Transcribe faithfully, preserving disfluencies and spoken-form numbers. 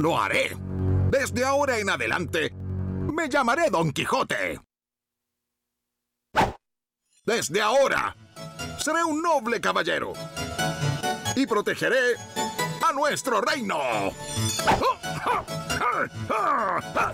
lo haré. Desde ahora en adelante, me llamaré Don Quijote. Desde ahora, seré un noble caballero y protegeré a nuestro reino. ¡Ah! ¡Ah! ¡Ah! ¡Ah!